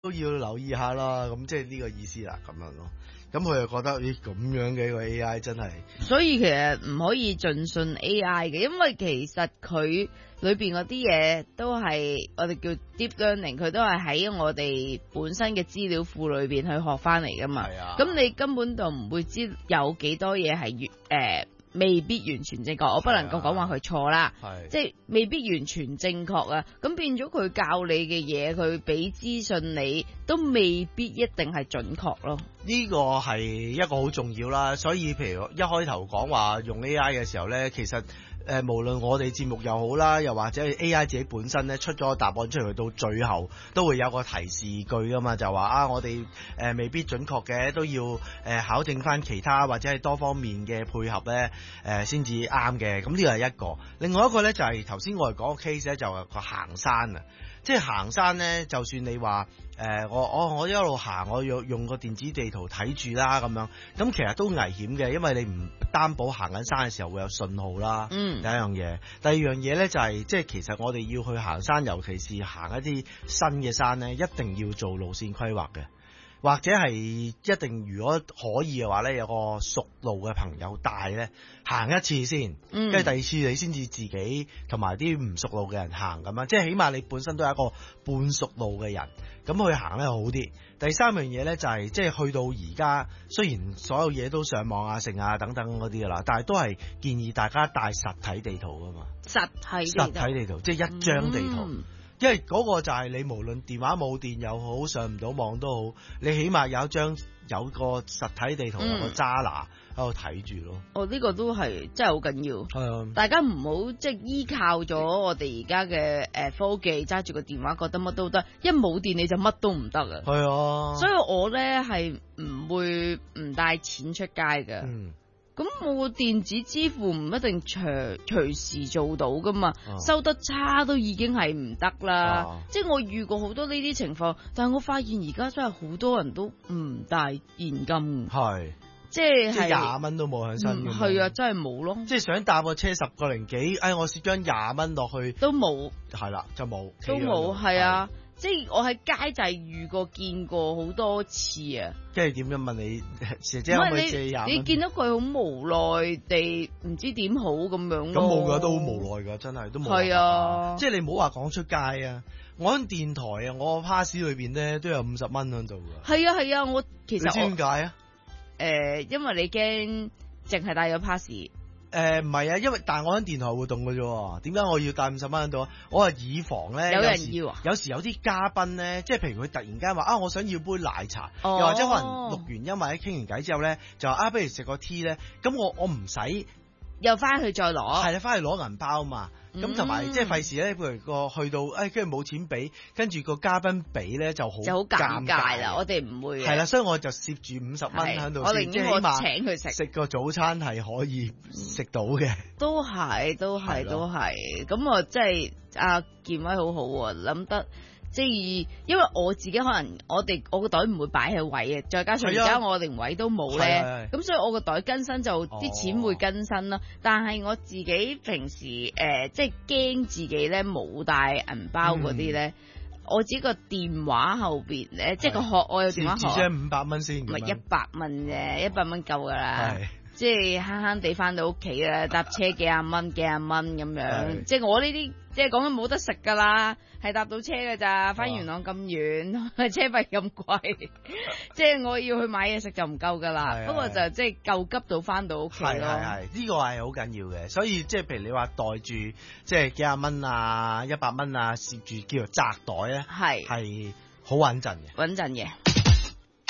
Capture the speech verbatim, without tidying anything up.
都要留意下啦。咁即係呢個意思啦，咁樣咯。咁佢又覺得咦咁樣嘅一個 A I 真係， 所以其實唔可以盡信 A I 嘅，因為其實佢裏邊嗰啲嘢都係我哋叫 deep learning，佢都係喺我哋本身嘅資料庫裏邊去學翻嚟噶嘛。 係啊。 咁你根本就唔會知有幾多嘢係越誒。呃未必完全正確，我不能夠講話佢錯啦，即係未必完全正確啊。咁變咗佢教你嘅嘢，佢俾資訊你都未必一定係準確咯。 呢個係一個好重要啦，所以譬如一開頭講話用 A I 嘅時候呢，其實誒、呃、無論我哋節目又好啦，又或者 A I 自己本身呢出咗個答案出嚟，到最後都會有個提示句噶嘛，就話啊我哋誒、呃、未必準確嘅，都要誒、呃、考證翻其他或者係多方面嘅配合呢誒先至啱嘅。咁呢個係一個，另外一個呢，就係頭先我哋講個 case 呢，就係個行山啊。即係行山呢，就算你話誒、呃、我我我一路行，我用用個電子地圖睇住啦咁樣，咁其實都危險嘅，因為你唔擔保行緊山嘅時候會有信號啦。嗯，第一樣嘢，第二樣嘢呢，就係、是、即係其實我哋要去行山，尤其是行一啲新嘅山呢，一定要做路線規劃嘅。或者係一定，如果可以嘅話咧，有個熟路嘅朋友帶咧，行一次先，跟住、嗯、第二次你先至自己同埋啲唔熟路嘅人行咁樣，即係起碼你本身都係一個半熟路嘅人，咁去行咧好啲。第三樣嘢咧就係、是、即係去到而家，雖然所有嘢都上網啊、成啊等等嗰啲噶啦，但係都係建議大家帶實體地圖噶嘛。實體實體地圖，即係一張地圖。嗯，因為嗰個就係你無論電話冇電又好，上唔到網都好，你起碼有一張有個實體地圖，嗯、有個揸拿喺度睇住咯。哦，呢、呢個都係真係好緊要。係啊，大家唔好即係依靠咗我哋而家嘅誒科技，揸住個電話覺得乜都得，一冇電你就乜都唔得啊。係啊，所以我咧係唔會唔帶錢出街嘅。嗯。咁我個電子支付唔一定隨隨時做到噶嘛，啊、收得差都已經係唔得啦。啊、即係我遇過好多呢啲情況，但係我發現而家真係好多人都唔帶現金。係，即係即係廿蚊都冇喺身。係啊，真係冇咯。即係想搭個車十個零幾，哎，我蝕張廿蚊落去都冇。係啦，就冇。都冇，係啊。即係我喺街就係遇過見過好多次啊！即係點樣問你姐姐可唔可以借廿蚊？你見到佢好無奈地唔知點好咁樣咯。咁冇噶，都好無奈噶，真係都冇。係啊，即係你唔好話講出街啊！我喺電台啊，我個 pass 裏邊咧都有五十蚊喺度噶。係啊係啊，我其實你知點解啊？誒、呃，因為你驚淨係帶咗 pass。誒，唔係、呃、啊，因為但係我喺電台活動嘅啫，點解我要帶五十蚊喺度啊？我係以防咧，有人要啊。有時有啲嘉賓咧，即係譬如佢突然間話啊，我想要杯奶茶，哦、又或者可能錄完音或者傾完偈之後咧，就話啊，不如食個 tea 咧，咁我我唔使又翻去再攞，係啦，翻去攞銀包嘛。咁同埋即係費事咧，譬如個去到，誒跟住冇錢俾，跟住個嘉賓俾咧就好就好尷尬啦。我哋唔會係啦，所以我就攝住五十蚊喺度，我寧願我請佢食食個早餐係可以食到嘅、嗯。都係，都係，都係。咁我即係阿健威好好喎，諗得。即係，因為我自己可能我哋我個袋唔會擺喺位嘅，再加上而家我連位都冇咧，咁所以我個袋更新就啲、哦、錢會更新啦。但係我自己平時誒、呃，即係驚自己咧冇帶銀包嗰啲咧，嗯、我自己個電話後邊咧，即係個殼我有電話殼，即五百蚊先，唔係一百蚊啫，一百蚊夠噶啦。即係慳慳地翻到屋企啦，搭車幾廿蚊，幾廿蚊咁樣。即係我呢啲，即係講緊冇得食噶啦，係搭到車噶咋，翻元朗咁遠，車費咁貴，即係我要去買嘢食就唔夠噶啦。不過就即係夠急到翻到屋企咯。係係係，呢個係好緊要嘅。所以即係譬如你話袋住即係幾廿蚊啊、一百蚊啊，攝住叫做窄袋咧，係係好穩陣嘅，穩陣嘅。